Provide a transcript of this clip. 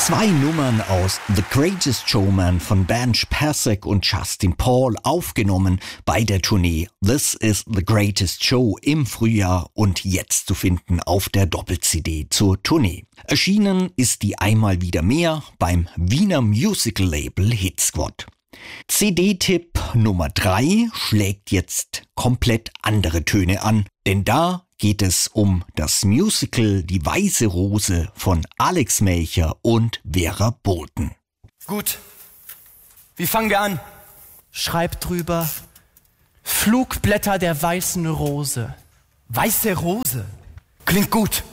2 Nummern aus The Greatest Showman von Benj Pasek und Justin Paul, aufgenommen bei der Tournee This is the Greatest Show im Frühjahr und jetzt zu finden auf der Doppel-CD zur Tournee. Erschienen ist die einmal wieder mehr beim Wiener Musical-Label Hit Squad. CD-Tipp Nummer 3 schlägt jetzt komplett andere Töne an, denn da geht es um das Musical Die Weiße Rose von Alex Melcher und Vera Bolten. Gut. Wie fangen wir an? Schreib drüber: Flugblätter der weißen Rose. Weiße Rose. Klingt gut.